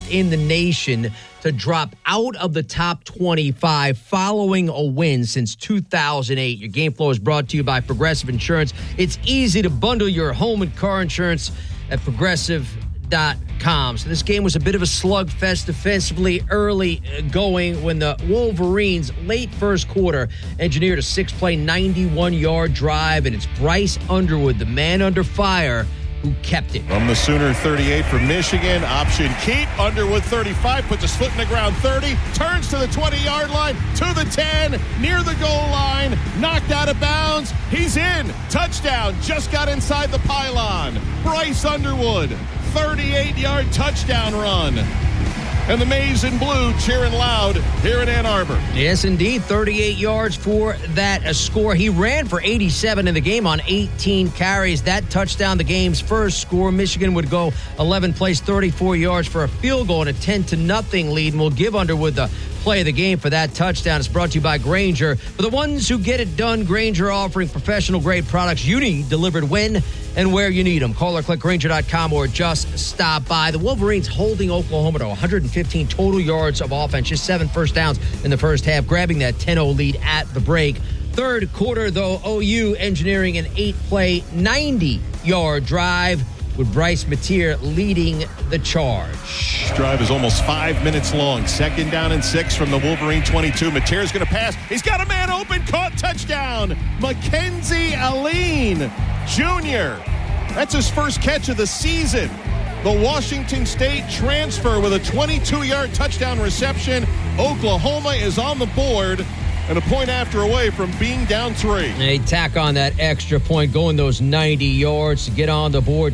in the nation to drop out of the top 25 following a win since 2008. Your Game Flow is brought to you by Progressive Insurance. It's easy to bundle your home and car insurance at Progressive.com. So this game was a bit of a slugfest defensively early going when the Wolverines, late first quarter, engineered a 6-play, 91-yard drive, and it's Bryce Underwood, the man under fire, who kept it. From the Sooner 38 for Michigan, option keep. Underwood 35, puts his foot in the ground 30, turns to the 20-yard line, to the 10, near the goal line, knocked out of bounds. He's in. Touchdown. Just got inside the pylon. Bryce Underwood, 38-yard touchdown run. And the Maize and Blue cheering loud here in Ann Arbor. Yes, indeed. 38 yards for that score. He ran for 87 in the game on 18 carries. That touchdown, the game's first score. Michigan would go 11 plays, 34 yards for a field goal and a 10-0 lead. And we'll give Underwood the play of the game for that touchdown. It's brought to you by Grainger. For the ones who get it done, Grainger offering professional-grade products you need delivered when and where you need them. Call or click Grainger.com or just stop by. The Wolverines holding Oklahoma to 115 total yards of offense, just 7 first downs in the first half, grabbing that 10-0 lead at the break. Third quarter, though, OU engineering an 8-play, 90-yard drive with Bryce Mateer leading the charge. This drive is almost 5 minutes long. 2nd down and 6 from the Wolverine 22. Mateer's going to pass. He's got a man open. Caught. Touchdown. Mackenzie Aline Jr. That's his first catch of the season. The Washington State transfer with a 22-yard touchdown reception. Oklahoma is on the board and a point after away from being down 3. They tack on that extra point, going those 90 yards to get on the board,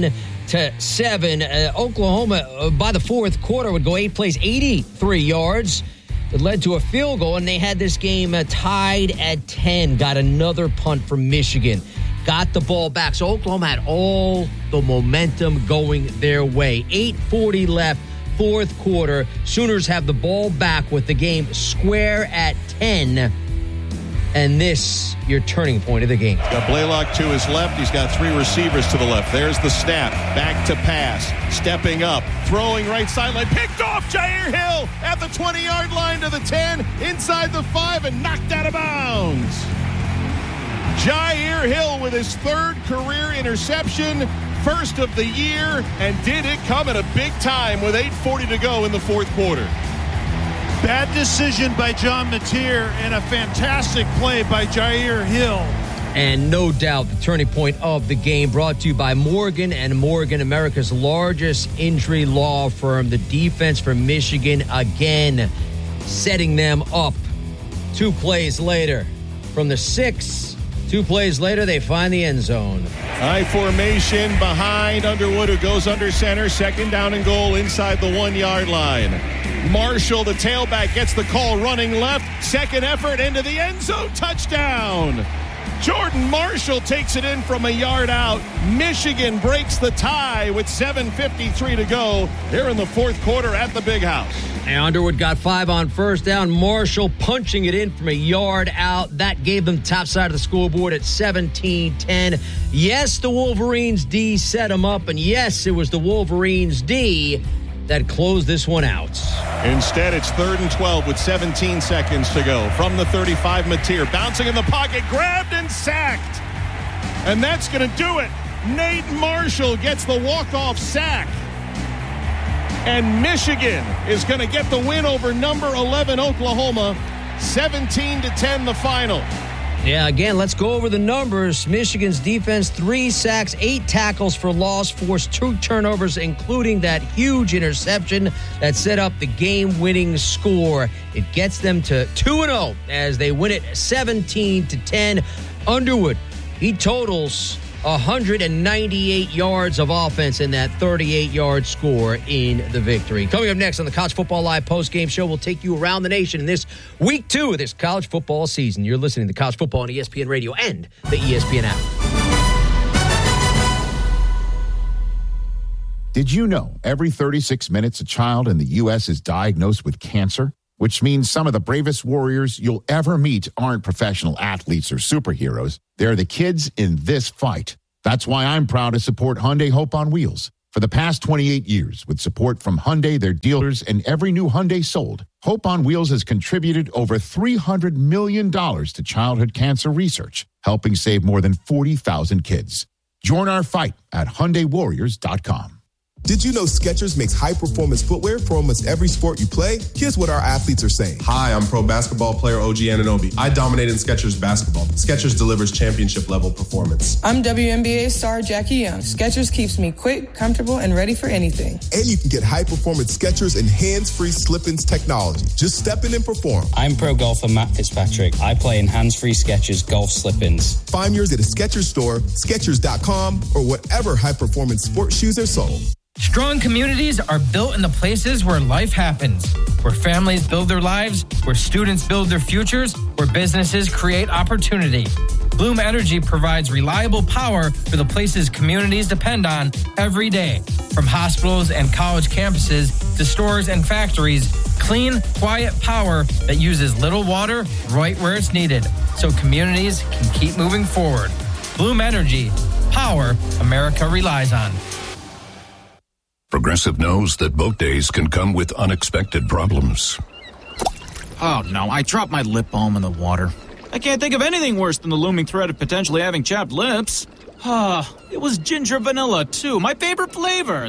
10-7. Oklahoma, by the fourth quarter, would go 8 plays, 83 yards. It led to a field goal, and they had this game tied at 10. Got another punt from Michigan. Got the ball back. So Oklahoma had all the momentum going their way. 8:40 left. Fourth quarter, Sooners have the ball back with the game square at 10. And this, your turning point of the game. He's got Blaylock to his left. He's got 3 receivers to the left. There's the snap. Back to pass. Stepping up. Throwing right sideline. Picked off Jair Hill at the 20-yard line to the 10. Inside the 5 and knocked out of bounds. Jair Hill with his 3rd career interception. First of the year, and did it come at a big time with 8:40 to go in the fourth quarter. Bad decision by John Mateer and a fantastic play by Jair Hill. And no doubt the turning point of the game, brought to you by Morgan & Morgan, America's largest injury law firm. The defense for Michigan again setting them up. 2 plays later from the 6. 2 plays later, they find the end zone. High formation behind Underwood, who goes under center. 2nd down and goal inside the 1-yard line. Marshall, the tailback, gets the call running left. Second effort into the end zone. Touchdown. Jordan Marshall takes it in from a yard out. Michigan breaks the tie with 7:53 to go here in the fourth quarter at the Big House. And Underwood got 5 on first down. Marshall punching it in from a yard out. That gave them top side of the scoreboard at 17-10. Yes, the Wolverines D set them up, and yes, it was the Wolverines D that closed this one out. Instead, it's 3rd and 12 with 17 seconds to go. From the 35, Mateer bouncing in the pocket, grabbed and sacked. And that's going to do it. Nate Marshall gets the walk-off sack. And Michigan is going to get the win over number 11 Oklahoma. 17-10 the final. Yeah, again, let's go over the numbers. Michigan's defense, 3 sacks, 8 tackles for loss, forced 2 turnovers, including that huge interception that set up the game-winning score. It gets them to 2-0 as they win it 17-10. Underwood, he totals 198 yards of offense in that 38-yard score in the victory. Coming up next on the College Football Live postgame show, we'll take you around the nation in this week 2 of this college football season. You're listening to College Football on ESPN Radio and the ESPN app. Did you know every 36 minutes a child in the U.S. is diagnosed with cancer? Which means some of the bravest warriors you'll ever meet aren't professional athletes or superheroes. They're the kids in this fight. That's why I'm proud to support Hyundai Hope on Wheels. For the past 28 years, with support from Hyundai, their dealers, and every new Hyundai sold, Hope on Wheels has contributed over $300 million to childhood cancer research, helping save more than 40,000 kids. Join our fight at HyundaiWarriors.com. Did you know Skechers makes high-performance footwear for almost every sport you play? Here's what our athletes are saying. Hi, I'm pro basketball player OG Anunoby. I dominate in Skechers basketball. Skechers delivers championship-level performance. I'm WNBA star Jackie Young. Skechers keeps me quick, comfortable, and ready for anything. And you can get high-performance Skechers and hands-free slip-ins technology. Just step in and perform. I'm pro golfer Matt Fitzpatrick. I play in hands-free Skechers golf slip-ins. Find yours at a Skechers store, Skechers.com, or whatever high-performance sports shoes are sold. Strong communities are built in the places where life happens, where families build their lives, where students build their futures, where businesses create opportunity. Bloom Energy provides reliable power for the places communities depend on every day. From hospitals and college campuses to stores and factories, clean, quiet power that uses little water right where it's needed, so communities can keep moving forward. Bloom Energy, power America relies on. Progressive knows that boat days can come with unexpected problems. Oh, no, I dropped my lip balm in the water. I can't think of anything worse than the looming threat of potentially having chapped lips. It was ginger vanilla, too, my favorite flavor.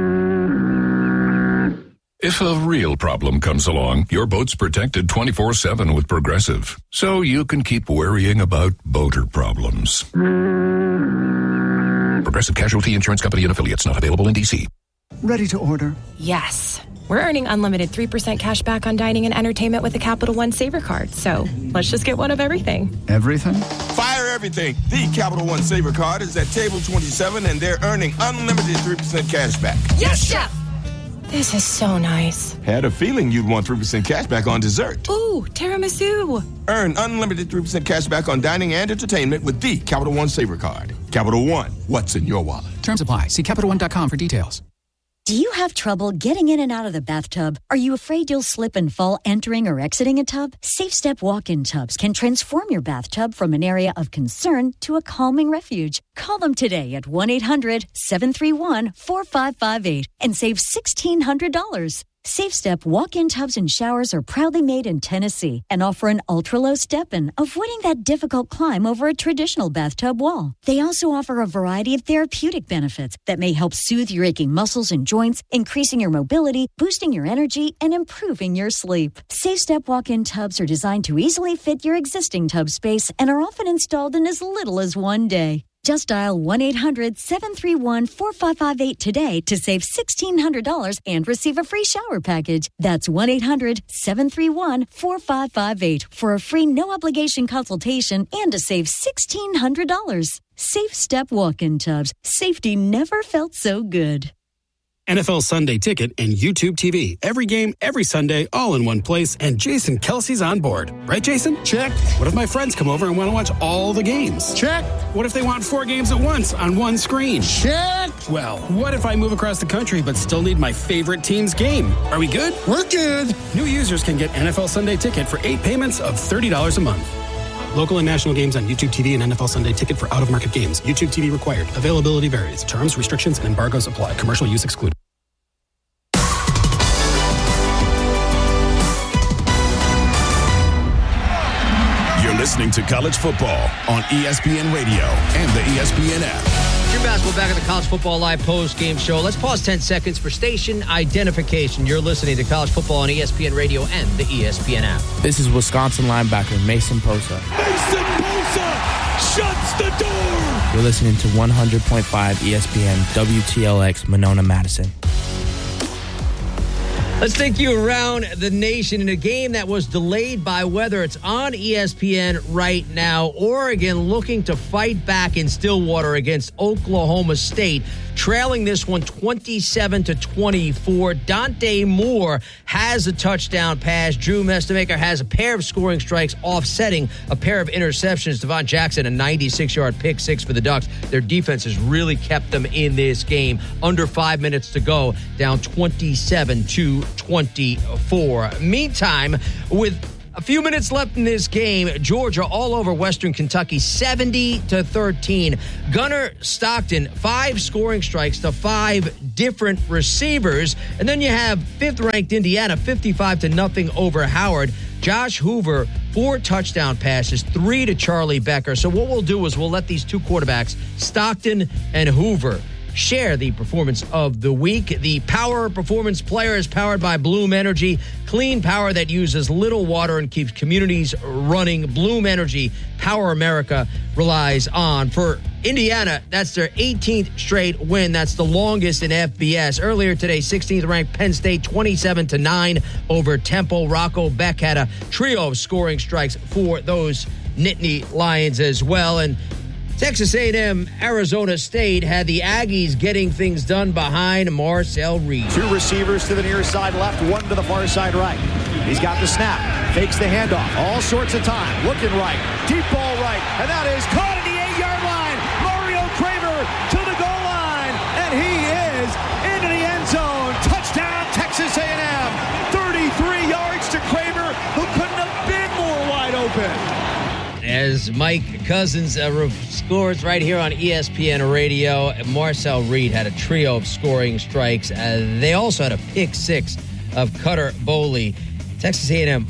If a real problem comes along, your boat's protected 24/7 with Progressive, so you can keep worrying about boater problems. Progressive Casualty Insurance Company and Affiliates, not available in D.C. Ready to order? Yes. We're earning unlimited 3% cash back on dining and entertainment with a Capital One Saver card. So let's just get one of everything. Everything? Fire everything. The Capital One Saver card is at table 27, and they're earning unlimited 3% cash back. Yes, Chef! This is so nice. Had a feeling you'd want 3% cash back on dessert. Ooh, tiramisu. Earn unlimited 3% cash back on dining and entertainment with the Capital One Saver card. Capital One, what's in your wallet? Terms apply. See CapitalOne.com for details. Do you have trouble getting in and out of the bathtub? Are you afraid you'll slip and fall entering or exiting a tub? SafeStep walk-in tubs can transform your bathtub from an area of concern to a calming refuge. Call them today at 1-800-731-4558 and save $1,600. SafeStep walk-in tubs and showers are proudly made in Tennessee and offer an ultra-low step-in, avoiding that difficult climb over a traditional bathtub wall. They also offer a variety of therapeutic benefits that may help soothe your aching muscles and joints, increasing your mobility, boosting your energy, and improving your sleep. SafeStep walk-in tubs are designed to easily fit your existing tub space and are often installed in as little as one day. Just dial 1-800-731-4558 today to save $1,600 and receive a free shower package. That's 1-800-731-4558 for a free no-obligation consultation and to save $1,600. SafeStep walk-in tubs. Safety never felt so good. NFL Sunday Ticket and YouTube TV. Every game, every Sunday, all in one place. And Jason Kelsey's on board. Right, Jason? Check. What if my friends come over and want to watch all the games? Check. What if they want 4 games at once on one screen? Check. Well, what if I move across the country but still need my favorite team's game? Are we good? We're good. New users can get NFL Sunday Ticket for 8 payments of $30 a month. Local and national games on YouTube TV and NFL Sunday Ticket for out-of-market games. YouTube TV required. Availability varies. Terms, restrictions, and embargoes apply. Commercial use excluded. You're listening to College Football on ESPN Radio and the ESPN app. Your basketball back at the College Football Live post-game show. Let's pause 10 seconds for station identification. You're listening to College Football on ESPN Radio and the ESPN app. This is Wisconsin linebacker Mason Posa. Mason Posa shuts the door. You're listening to 100.5 ESPN WTLX Monona Madison. Let's take you around the nation in a game that was delayed by weather. It's on ESPN right now. Oregon looking to fight back in Stillwater against Oklahoma State, trailing this one 27-24. Dante Moore has a touchdown pass. Drew Mestamaker has a pair of scoring strikes offsetting a pair of interceptions. Devon Jackson, a 96-yard pick six for the Ducks. Their defense has really kept them in this game. Under 5 minutes to go, down 27-24. Meantime, with A few minutes left in this game. Georgia all over Western Kentucky, 70-13. Gunnar Stockton, 5 scoring strikes to 5 different receivers. And then you have 5th-ranked Indiana, 55-0 over Howard. Josh Hoover, 4 touchdown passes, 3 to Charlie Becker. So what we'll do is we'll let these 2 quarterbacks, Stockton and Hoover, share the performance of the week. The Power Performance Player is powered by Bloom Energy, clean power that uses little water and keeps communities running. Bloom Energy, power America relies on. For Indiana, that's their 18th straight win. That's the longest in FBS. Earlier today, 16th ranked Penn State, 27-9 over Temple. Rocco Beck had a trio of scoring strikes for those Nittany Lions as well. And Texas A&M, Arizona State had the Aggies getting things done behind Marcel Reed. 2 receivers to the near side left, 1 to the far side right. He's got the snap, fakes the handoff, all sorts of time, looking right, deep ball right, and that is caught at the 8-yard line. Mario Craver to the goal line, and he is into the end zone. Touchdown, Texas A&M. 33 yards to Craver, who couldn't have been more wide open. As Mike Cousins scores right here on ESPN Radio, Marcel Reed had a trio of scoring strikes. They also had a pick 6 of Cutter Boley. Texas A&M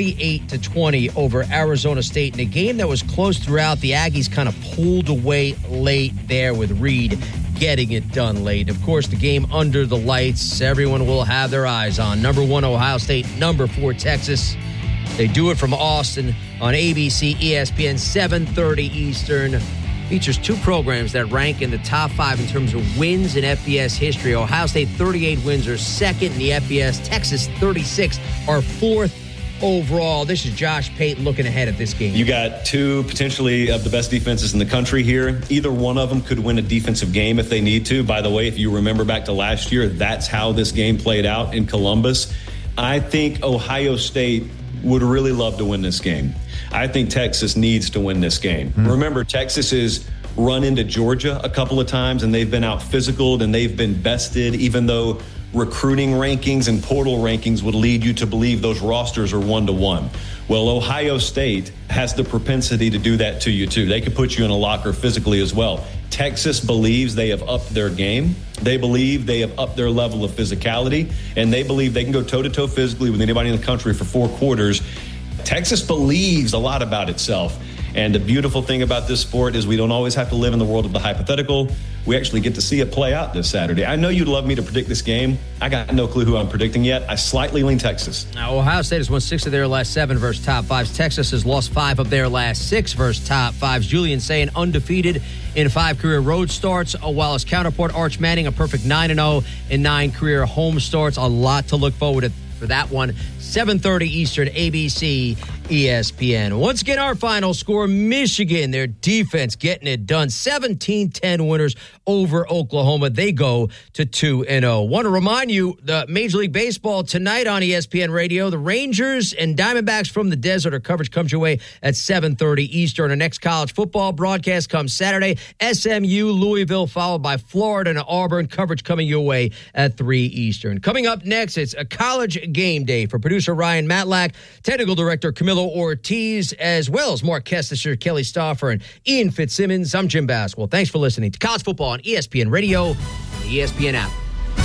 48-20 over Arizona State in a game that was close throughout. The Aggies kind of pulled away late there with Reed getting it done late. Of course, the game under the lights, everyone will have their eyes on. Number 1, Ohio State. Number 4, Texas. They do it from Austin on ABC, ESPN, 7:30 Eastern. Features 2 programs that rank in the top 5 in terms of wins in FBS history. Ohio State, 38 wins, are second in the FBS. Texas, 36, are 4th overall. This is Josh Payton looking ahead at this game. You got 2 potentially of the best defenses in the country here. Either one of them could win a defensive game if they need to. By the way, if you remember back to last year, that's how this game played out in Columbus. I think Ohio State would really love to win this game. I think Texas needs to win this game. Remember, Texas has run into Georgia a couple of times, and they've been out physicaled and they've been bested, even though recruiting rankings and portal rankings would lead you to believe those rosters are 1-to-1. Well, Ohio State has the propensity to do that to you, too. They could put you in a locker physically as well. Texas believes they have upped their game. They believe they have upped their level of physicality, and they believe they can go toe-to-toe physically with anybody in the country for 4 quarters. Texas believes a lot about itself. And the beautiful thing about this sport is we don't always have to live in the world of the hypothetical. We actually get to see it play out this Saturday. I know you'd love me to predict this game. I got no clue who I'm predicting yet. I slightly lean Texas. Now, Ohio State has won 6 of their last 7 versus top 5s. Texas has lost 5 of their last 6 versus top 5s. Julian Sayin undefeated in 5 career road starts, while his counterpart Arch Manning a perfect 9-0 in 9 career home starts. A lot to look forward to for that one. 7:30 Eastern, ABC, ESPN. Once again, our final score, Michigan, their defense getting it done. 17-10 winners over Oklahoma. They go to 2-0. Want to remind you, the Major League Baseball tonight on ESPN Radio, the Rangers and Diamondbacks from the desert. Our coverage comes your way at 7:30 Eastern. Our next college football broadcast comes Saturday. SMU, Louisville, followed by Florida and Auburn. Coverage coming your way at 3 Eastern. Coming up next, it's a college game day for producer Ryan Matlack, technical director Camilo Ortiz, as well as Mark Kestisher, Kelly Stauffer, and Ian Fitzsimmons. I'm Jim Baswell. Thanks for listening to College Football on ESPN Radio and the ESPN app.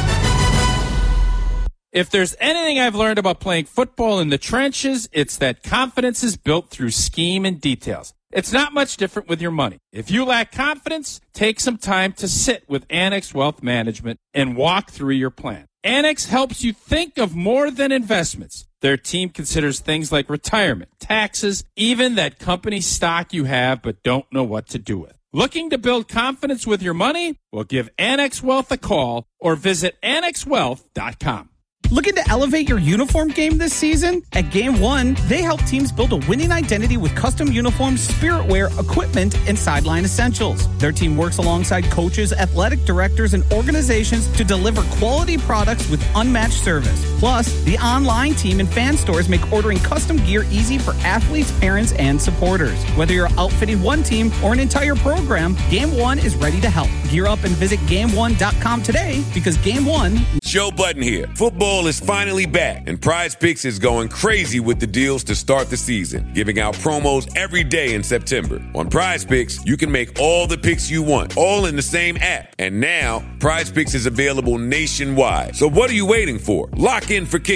If there's anything I've learned about playing football in the trenches, it's that confidence is built through scheme and details. It's not much different with your money. If you lack confidence, take some time to sit with Annex Wealth Management and walk through your plan. Annex helps you think of more than investments. Their team considers things like retirement, taxes, even that company stock you have but don't know what to do with. Looking to build confidence with your money? Well, give Annex Wealth a call or visit annexwealth.com. Looking to elevate your uniform game this season? At Game One, they help teams build a winning identity with custom uniforms, spirit wear, equipment, and sideline essentials. Their team works alongside coaches, athletic directors, and organizations to deliver quality products with unmatched service. Plus, the online team and fan stores make ordering custom gear easy for athletes, parents, and supporters. Whether you're outfitting one team or an entire program, Game One is ready to help. Gear up and visit GameOne.com today because Game One... Joe Budden here. Football is finally back, and Prize Picks is going crazy with the deals to start the season, giving out promos every day in September. On Prize Picks, you can make all the picks you want, all in the same app. And now, Prize Picks is available nationwide. So what are you waiting for? Lock in for kick